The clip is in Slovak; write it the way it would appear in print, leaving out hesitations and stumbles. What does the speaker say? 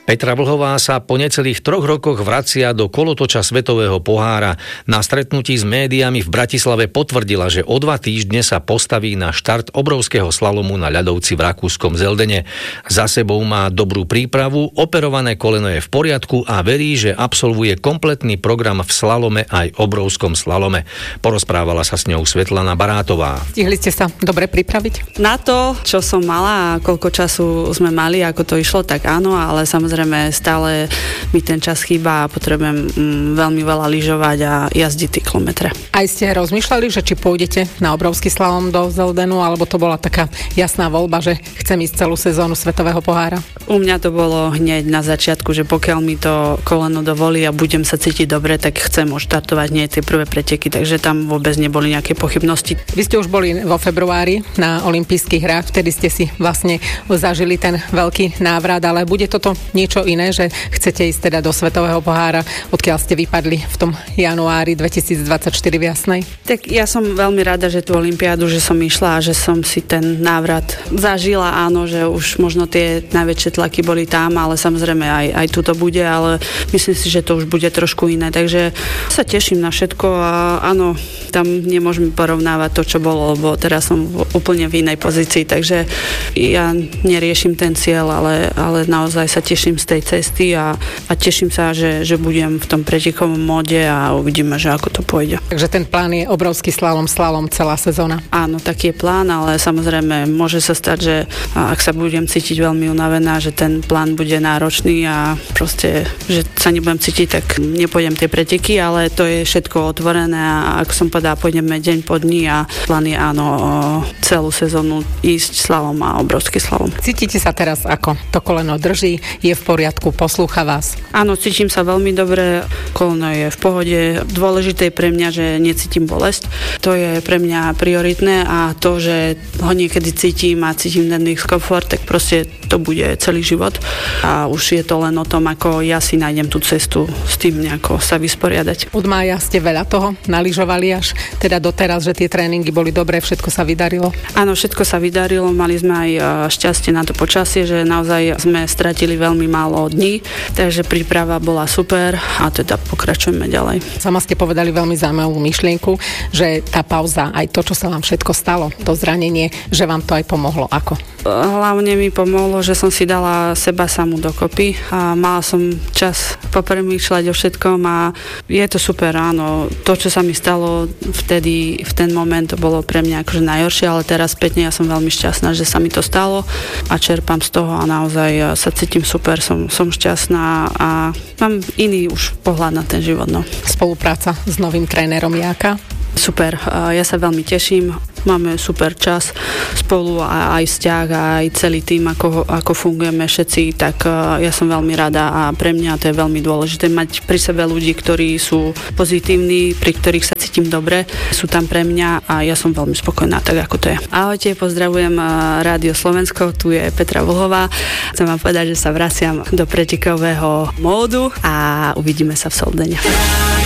Petra Vlhová sa po necelých 3 rokoch vracia do kolotoča Svetového pohára. Na stretnutí s médiami v Bratislave potvrdila, že o 2 týždne sa postaví na štart obrovského slalomu na ľadovci v rakúskom Zeldene. Za sebou má dobrú prípravu, operované koleno je v poriadku a verí, že absolvuje kompletný program v slalome aj obrovskom slalome. Porozprávala sa s ňou Svetlana Barátová. Stihli ste sa dobre pripraviť? Na to, čo som mala a koľko času sme mali, ako to išlo, tak áno, ale samozrejme stále mi ten čas chýba a potrebujem veľmi veľa lyžovať a jazdiť tie kilometre. Aj ste rozmýšľali, že či pôjdete na obrovský slalom do Zeldenu, alebo to bola taká jasná voľba, že chcem ísť celú sezónu Svetového pohára? U mňa to bolo hneď na začiatku, že pokiaľ mi to koleno dovolí a budem sa cítiť dobre, tak chcem už štartovať hneď tie prvé preteky, takže tam vôbec neboli nejaké pochybnosti. Vy ste už boli vo februári na olympijských hrách, vtedy ste si vlastne zažili ten veľký návrat, ale bude toto niečo iné, že chcete ísť teda do Svetového pohára, odkiaľ ste vypadli v tom januári 2024 v Jasnej? Tak ja som veľmi rada, že tú olympiádu, že som išla a že som si ten návrat zažila, áno, že už možno tie najväčšie tlaky boli tam, ale samozrejme aj tu to bude, ale myslím si, že to už bude trošku iné, takže sa teším na všetko a áno, tam nemôžeme porovnávať to, čo bolo, lebo teraz som úplne v inej pozícii, takže ja neriešim ten cieľ, ale naozaj sa teším z tej cesty a teším sa, že budem v tom pretekovom móde a uvidíme, že ako to pôjde. Takže ten plán je obrovský slalom celá sezóna. Áno, taký je plán, ale samozrejme môže sa stať, že ak sa budem cítiť veľmi unavená, že ten plán bude náročný a proste, že sa nebudem cítiť, tak nepôjdem tie preteky, ale to je všetko otvorené a ak som povedala, pôjdeme deň po dni a plán je áno celú sezónu ísť slalom a obrovský slalom. Cítite sa teraz ako? To koleno drží, je v poriadku, poslúcha vás? Áno, cítim sa veľmi dobre, koleno je v pohode. Dôležité je pre mňa, že necítim bolesť. To je pre mňa prioritné a to, že ho niekedy cítim a cítim ten diskomfort, tak proste to bude celý život a už je to len o tom, ako ja si nájdem tú cestu s tým nejako sa vysporiadať. Od mája ste veľa toho naližovali až teda doteraz, že tie tréningy boli dobré, všetko sa vydarilo? Áno, všetko sa vydarilo, mali sme aj šťastie na to počasie, že naozaj sme stratili veľmi málo dní, takže príprava bola super a teda pokračujeme ďalej. Sama ste povedali veľmi zaujímavú myšlienku, že tá pauza, aj to, čo sa vám všetko stalo, to zranenie, že vám to aj pomohlo. Ako? Hlavne mi pomohlo, že som si dala seba samú dokopy a mala som čas popremýšľať o všetkom a je to super, áno. To, čo sa mi stalo vtedy, v ten moment, to bolo pre mňa akože najhoršie, ale teraz spätne ja som veľmi šťastná, že sa mi to stalo a čerpám z toho a naozaj sa cítim super, som šťastná a mám iný už pohľad na ten život. No. Spolupráca s novým trénerom Jáka? Super, ja sa veľmi teším, máme super čas spolu a aj vzťah a aj celý tým, ako fungujeme všetci, tak ja som veľmi rada a pre mňa to je veľmi dôležité mať pri sebe ľudí, ktorí sú pozitívni, pri ktorých sa cítim dobre, sú tam pre mňa a ja som veľmi spokojná, tak ako to je. Ahojte, pozdravujem Rádio Slovensko, tu je Petra Vlhová. Chcem vám povedať, že sa vraciam do pretekového módu a uvidíme sa v Soldene.